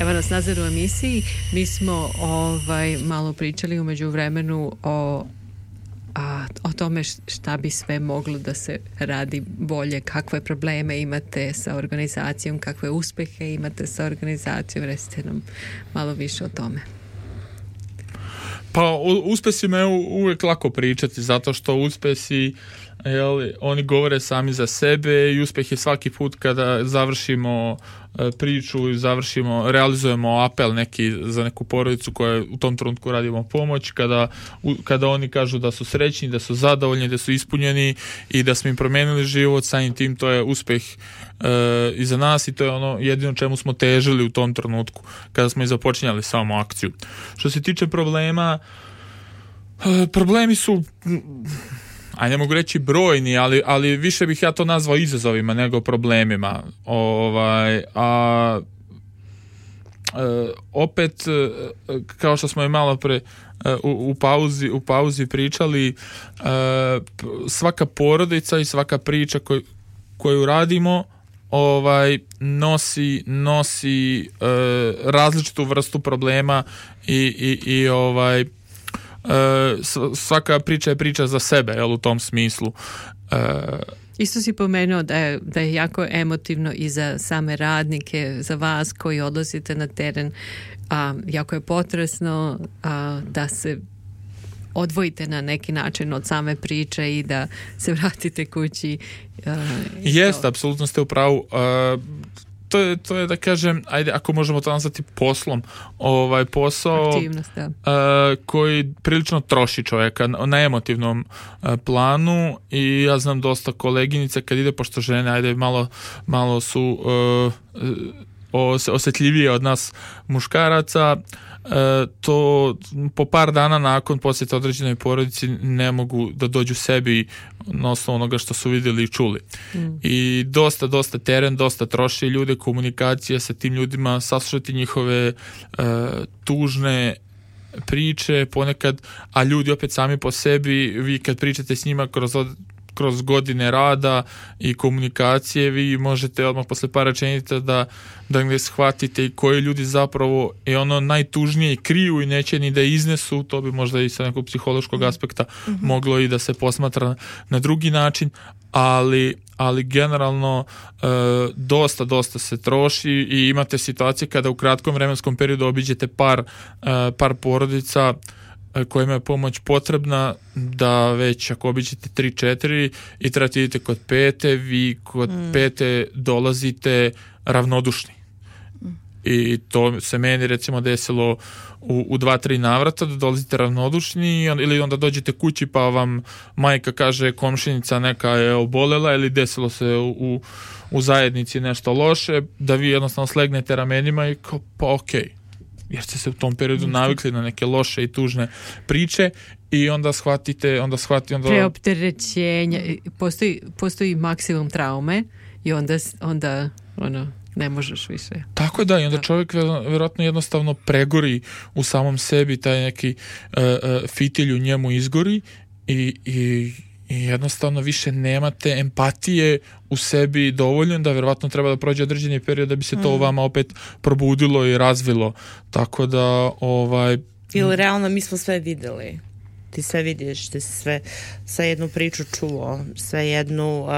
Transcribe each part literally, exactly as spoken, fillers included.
Evo nas nazad u emisiji. Mi smo ovaj, malo pričali u međuvremenu o, a, o tome šta bi sve moglo da se radi bolje, kakve probleme imate sa organizacijom, kakve uspehe imate sa organizacijom. Recite nam malo više o tome. Pa uspesima je uvijek lako pričati, zato što uspesi, jel, oni govore sami za sebe i uspjeh je svaki put kada završimo priču i završimo, realizujemo apel neki za neku porodicu koja u tom trenutku radimo pomoć, kada, kada oni kažu da su srećni, da su zadovoljni, da su ispunjeni i da smo im promijenili život, samim tim to je uspjeh e, i za nas i to je ono jedino čemu smo težili u tom trenutku kada smo i započinjali samu akciju. Što se tiče problema, e, problemi su, a ne mogu reći brojni, ali, ali više bih ja to nazvao izazovima nego problemima. Ovaj, a e, opet, e, kao što smo i malo pre e, u, u, pauzi, u pauzi pričali, e, svaka porodica i svaka priča koj, koju radimo ovaj nosi nosi e, različitu vrstu problema i, i, i ovaj Uh, svaka priča je priča za sebe, jel, u tom smislu. Uh, Isto si pomenuo da je, da je jako emotivno i za same radnike, za vas koji odlazite na teren, a jako je potresno a, da se odvojite na neki način od same priče i da se vratite kući. Uh, Jeste, apsolutno ste u pravu. Uh, To je, to je da kažem, ajde, ako možemo to nazvati poslom, ovaj posao aktivnost, da. Uh, koji prilično troši čovjeka na, na emotivnom uh, planu i ja znam dosta koleginice kad ide, pošto žene, ajde, malo, malo su uh, os, osjetljivije od nas muškaraca, E, to po par dana nakon posjeta određenoj porodici ne mogu da dođu sebi na osnovu onoga što su vidjeli i čuli. Mm. I dosta, dosta teren, dosta troši ljude, komunikacija sa tim ljudima, saslušati njihove e, tužne priče ponekad, a ljudi opet sami po sebi, vi kad pričate s njima kroz od, kroz godine rada i komunikacije, vi možete odmah posle par rečenica da, da ne shvatite i koji ljudi zapravo je ono najtužnije kriju i neće ni da iznesu, to bi možda i sa nekog psihološkog aspekta mm-hmm. moglo i da se posmatra na drugi način, ali, ali generalno e, dosta, dosta se troši i imate situacije kada u kratkom vremenskom periodu obiđete par, e, par porodica kojima je pomoć potrebna, da već ako obiđete tri četiri i trebate idete kod pete, vi kod mm. pete dolazite ravnodušni. Mm. I to se meni recimo desilo u, u dva, tri navrata, da dolazite ravnodušni ili onda dođete kući pa vam majka kaže komšinica neka je obolela ili desilo se u, u zajednici nešto loše, da vi jednostavno slegnete ramenima i kao pa okej. Okay. Jer ste se u tom periodu navikli na neke loše i tužne priče i onda shvatite, onda shvatite... Onda... Preopterećenje, postoji, postoji maksimum traume i onda, onda ono, ne možeš više. Tako je, da, i onda čovjek vjerojatno jednostavno pregori u samom sebi, taj neki uh, uh, fitilj u njemu izgori i, i i jednostavno više nemate empatije u sebi dovoljno, da vjerovatno treba da prođe određeni period da bi se to u vama opet probudilo i razvilo. Tako da ovaj... Ili realno mi smo sve vidjeli. Ti sve vidiš, ti sve, sve jednu priču čuo, sve jednu uh,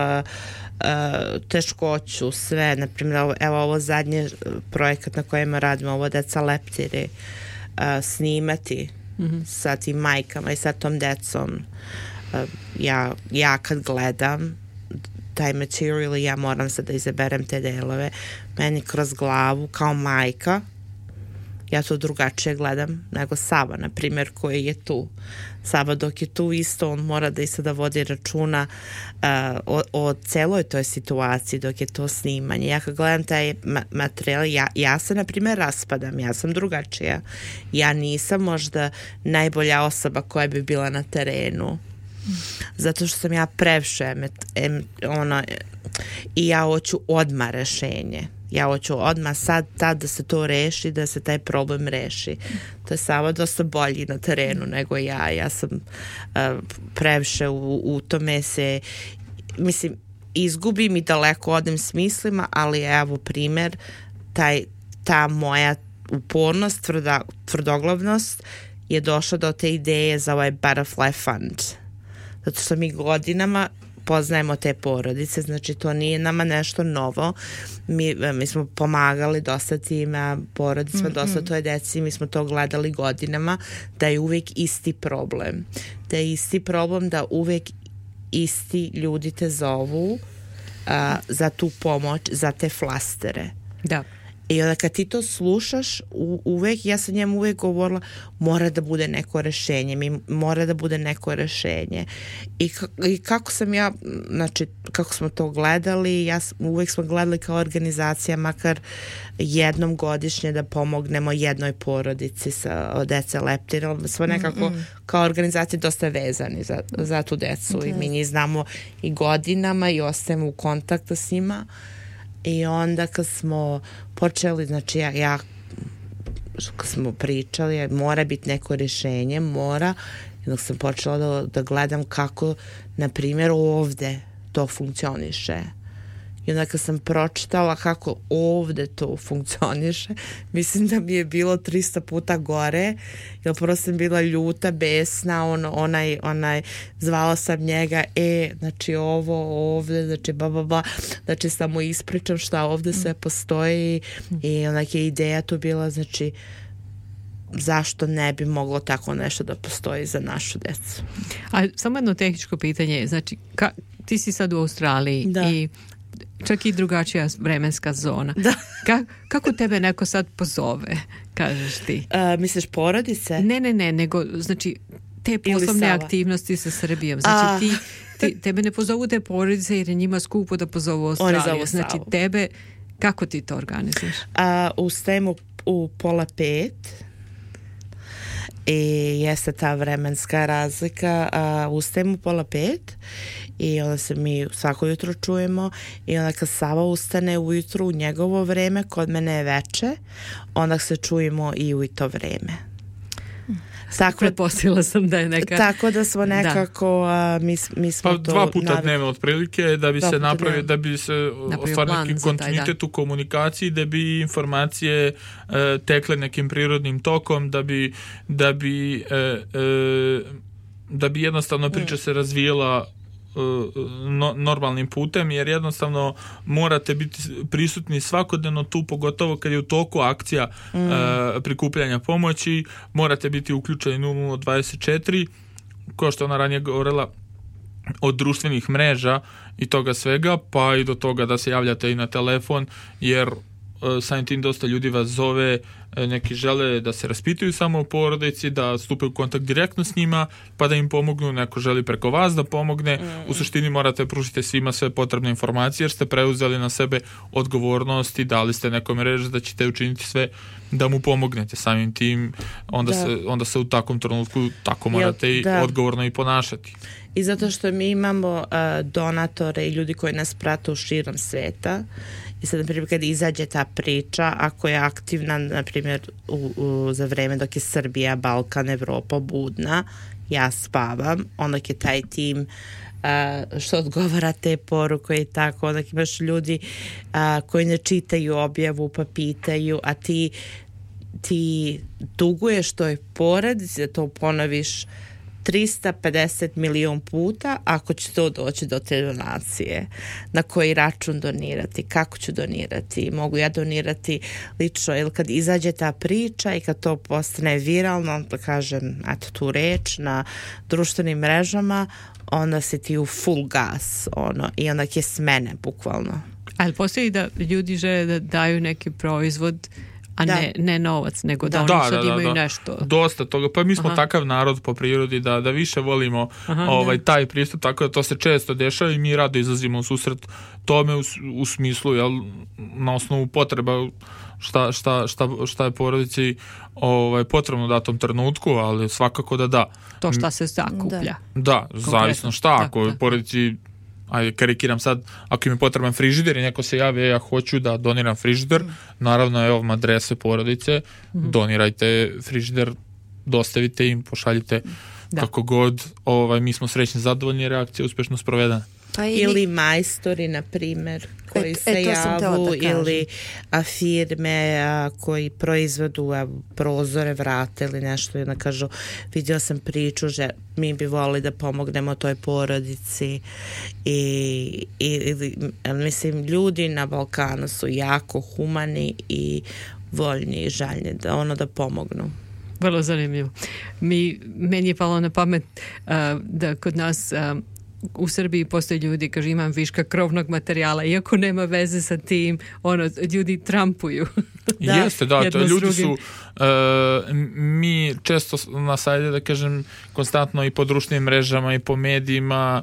uh, teškoću, sve, na primjer, evo ovo zadnje projekat na kojem radimo, ovo deca leptiri, uh, snimati mm-hmm. sa tim majkama i sa tom decom. Ja, ja kad gledam taj materijal, ja moram sad da izaberem te delove, meni kroz glavu kao majka, ja to drugačije gledam nego Sava, na primjer, koji je tu. Sava dok je tu isto, on mora da i sada vodi računa uh, o, o celoj toj situaciji dok je to snimanje. Ja kad gledam taj ma- materijal, ja, ja se na primjer raspadam, ja sam drugačija. Ja nisam možda najbolja osoba koja bi bila na terenu. Zato što sam ja previše em, em, ono, i ja hoću odmah rešenje. Ja hoću odmah sad, tad da se to reši, da se taj problem reši. To je samo dosta bolji na terenu nego ja. Ja sam uh, previše u, u tome se, mislim, izgubim i daleko odem s mislima, ali evo primjer, taj, ta moja upornost, tvrda, tvrdoglavnost je došla do te ideje za ovaj Butterfly Fund. Zato što mi godinama poznajemo te porodice, znači to nije nama nešto novo. Mi, mi smo pomagali dosta tima porodicama, mm-hmm. dosta toj deci, mi smo to gledali godinama, da je uvijek isti problem. Da je isti problem da uvijek isti ljudi te zovu a, za tu pomoć, za te flastere. Da. I onda kad ti to slušaš, u, uvek, ja sam njemu uvek govorila, mora da bude neko rešenje, mi mora da bude neko rešenje. I, i kako sam ja, znači, kako smo to gledali, ja, uvek smo gledali kao organizacija, makar jednom godišnje da pomognemo jednoj porodici sa dece leptira. Smo nekako mm-hmm. kao organizacija dosta vezani za, za tu decu okay. i mi njih znamo i godinama i ostajemo u kontaktu s njima. I onda kad smo počeli, znači ja, ja kad smo pričali, mora biti neko rješenje, mora, i dok sam počela da, da gledam kako, na primjer, ovde to funkcioniše. I onda kad sam pročitala kako ovde to funkcioniše, mislim da mi je bilo tristo puta gore, jer prvo sam bila ljuta, besna, on, onaj, onaj, zvala sam njega, e, znači ovo ovde, znači ba, ba, ba, znači samo ispričam šta ovde mm. sve postoji mm. i onak je ideja tu bila, znači, zašto ne bi moglo tako nešto da postoji za našu decu. A samo jedno tehničko pitanje, znači, ka, ti si sad u Australiji da. I čak i drugačija vremenska zona. Da. Ka, kako tebe neko sad pozove, kažeš ti? Uh, misliš porodice? Ne, ne, ne, nego, znači, te poslovne aktivnosti sa Srbijom. Znači, A. ti, ti, tebe ne pozovu te porodice jer je njima skupo da pozovu Australiju. Znači, tebe, kako ti to organizuješ? Uh, ustajem u, u pola pet i jeste ta vremenska razlika. Uh, ustajem u pola pet i onda se mi svako jutro čujemo i onda kad Sava ustane ujutru u njegovo vreme, kod mene je veče, onda se čujemo i u to vreme. Tako, pretpostavila sam da je neka... Tako da smo nekako, da. mi, mi smo pa to... Dva puta navik... dnevno otprilike, da bi dva se napravio, da bi se ostvario neki kontinuitet u komunikaciji, da bi informacije uh, tekle nekim prirodnim tokom, da bi da bi, uh, uh, da bi jednostavno priča mm. se razvijela No, normalnim putem, jer jednostavno morate biti prisutni svakodnevno tu, pogotovo kad je u toku akcija mm. uh, prikupljanja pomoći, morate biti uključeni nula dvadeset četiri, kao što ona ranije govorila, od društvenih mreža i toga svega, pa i do toga da se javljate i na telefon, jer samim tim dosta ljudi vas zove, neki žele da se raspituju samo o porodici, da stupe u kontakt direktno s njima, pa da im pomognu, neko želi preko vas da pomogne. Mm. U suštini morate pružiti svima sve potrebne informacije, jer ste preuzeli na sebe odgovornost i dali ste nekome reći da ćete učiniti sve da mu pomognete. Samim tim onda, da. se, onda se u takvom trenutku tako morate Jel, da. i odgovorno i ponašati. I zato što mi imamo uh, donatore i ljudi koji nas prate u širom sveta. I sad, na primjer, kad izađe ta priča, ako je aktivna, na primjer, u, u, za vreme dok je Srbija, Balkan, Evropa budna, ja spavam, onda je taj tim uh, što odgovara te poruke i tako, onda imaš ljudi uh, koji ne čitaju objavu pa pitaju, a ti, ti duguješ toj porodici da to ponoviš tristo pedeset milion puta ako će to doći do te donacije. Na koji račun donirati, kako ću donirati, mogu ja donirati lično, ili kad izađe ta priča i kad to postane viralno, da kažem, eto tu reč na društvenim mrežama, onda si ti u full gas, ono, i onda je smene, bukvalno. Ali postoji da ljudi žele da daju neki proizvod, a ne, ne novac, nego da, da oni sad da, imaju da, da. nešto. Dosta toga. Pa mi smo Aha. takav narod po prirodi da, da više volimo Aha, ovaj, taj pristup, tako da to se često dešava i mi rado izlazimo u susret tome u, u smislu, jel, na osnovu potreba šta, šta, šta, šta je porodici ovaj, potrebno u datom trenutku, ali svakako da da. To šta se zakuplja. Da, da zavisno šta. Ako da, porodici, ajde, karikiram sad, ako im je potreban frižider i neko se javi, ja hoću da doniram frižider, mm. naravno, evo, adrese porodice, mm. donirajte frižider, dostavite im, pošaljite da. kako god, ovaj, mi smo srećni, zadovoljni, reakcija uspešno sprovedena. Pa ili, ili majstori, na primjer, koji e, se e, javu da ili a, firme a, koji proizvodu a, prozore, vrate ili nešto i onda kažu vidio sam priču že mi bi volili da pomognemo toj porodici i, i ili, mislim ljudi na Balkanu su jako humani i voljni i žaljni da ono da pomognu. Vrlo zanimljivo. Mi, meni je palo na pamet uh, da kod nas uh, u Srbiji postoje ljudi, kaže imam viška krovnog materijala, iako nema veze sa tim, ono, ljudi trampuju. da, Jeste, da, to ljudi su, uh, mi često nas, ajde da kažem, konstantno i po društvenim mrežama i po medijima,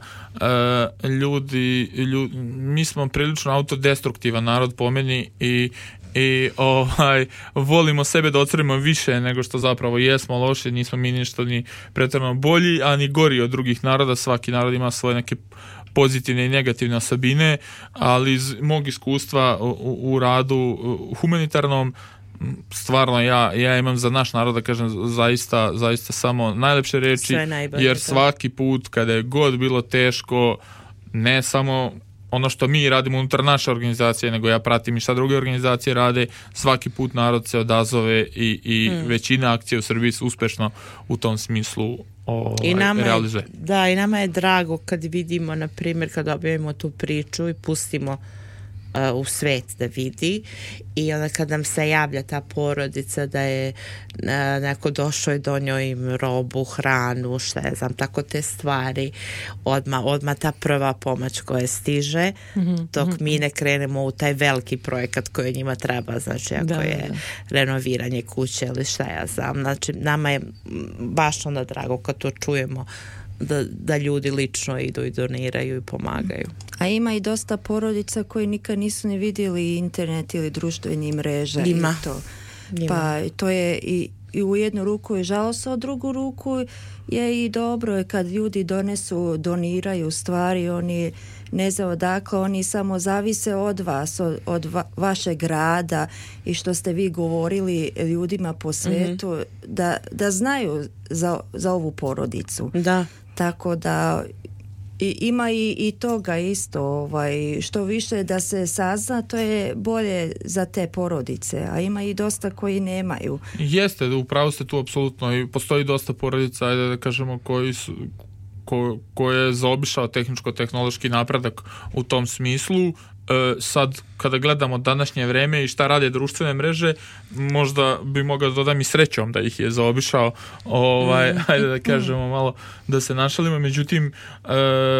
uh, ljudi, ljudi, mi smo prilično autodestruktivan narod po meni i i ovaj, volimo sebe da ocrnimo više nego što zapravo jesmo loši, nismo mi ništa ni pretjerano bolji, a ni gori od drugih naroda, svaki narod ima svoje neke pozitivne i negativne osobine, ali iz mog iskustva u, u radu humanitarnom stvarno ja, ja imam za naš narod da kažem zaista, zaista samo najlepše reči, najbolje, jer svaki put kada je god bilo teško, ne samo ono što mi radimo unutar naše organizacije, nego ja pratim i šta druge organizacije rade, svaki put narod se odazove i, i hmm. većina akcija u Srbiji se uspešno u tom smislu ovaj, I nama realizuje. Je, da, i nama je drago kad vidimo, na primjer, kad objavimo tu priču i pustimo uh, u svet da vidi i onda kad nam se javlja ta porodica da je uh, neko došao i donio im robu, hranu, šta je znam, tako te stvari, odmah, odmah ta prva pomoć koja stiže, mm-hmm. dok mm-hmm. mi ne krenemo u taj veliki projekat koji njima treba, znači ako da, je da. renoviranje kuće ili šta ja znam, znači nama je baš onda drago kad to čujemo Da, da ljudi lično idu i doniraju i pomagaju. A ima i dosta porodica koji nikad nisu ni vidjeli internet ili društveni mreža. Ima. I to. Ima. Pa to je i, i u jednu ruku je žalosno, a u drugu ruku je i dobro kad ljudi donesu, doniraju stvari, oni ne znam odakle, oni samo zavise od vas, od, od va, vašeg grada i što ste vi govorili ljudima po svijetu, mm-hmm. da, da znaju za, za ovu porodicu. Da. Tako da i, ima i, i toga isto, ovaj, što više da se sazna, to je bolje za te porodice, a ima i dosta koji nemaju. Jeste, upravo ste tu apsolutno i postoji dosta porodica, ajde da kažemo, koji su ko, ko je zaobišao tehničko-tehnološki napredak u tom smislu. E, sad, kada gledamo današnje vreme i šta rade društvene mreže, možda bi mogao da dodam i srećom da ih je zaobišao, ovaj, ajde da kažemo malo da se našalimo, međutim e,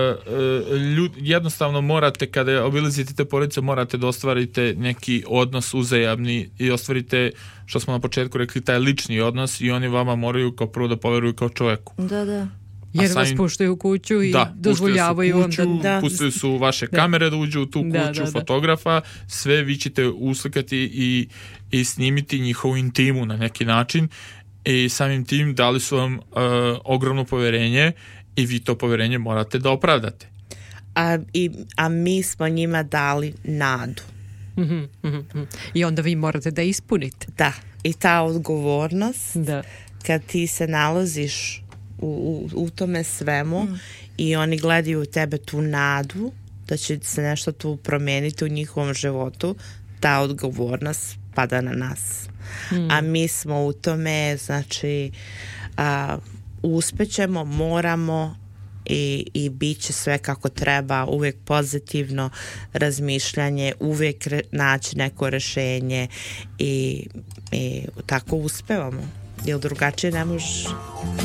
e, ljud, jednostavno morate, kada obilazite te porodice, morate da ostvarite neki odnos uzajamni i ostvarite, što smo na početku rekli, taj lični odnos i oni vama moraju kao prvo da poveruju kao čoveku. Da, da. Jer samim, vas puštaju u kuću i da, dozvoljavaju kuću, vam da... Pustili su vaše da. kamere da uđu u tu kuću, da, da, da. fotografa, sve vi ćete uslikati i, i snimiti njihovu intimu na neki način i samim tim dali su vam uh, ogromno poverenje i vi to poverenje morate da opravdate. A, i, a mi smo njima dali nadu. Mm-hmm, mm-hmm. I onda vi morate da ispunite. Da, i ta odgovornost, da. kad ti se nalaziš U, u, u tome svemu mm. i oni gledaju u tebe tu nadu da će se nešto tu promijeniti u njihovom životu, ta odgovornost pada na nas. Mm. A mi smo u tome, znači a, uspećemo, moramo i, i bit će sve kako treba, uvijek pozitivno razmišljanje, uvijek re, naći neko rješenje i, i tako uspevamo. Jer drugačije ne možeš.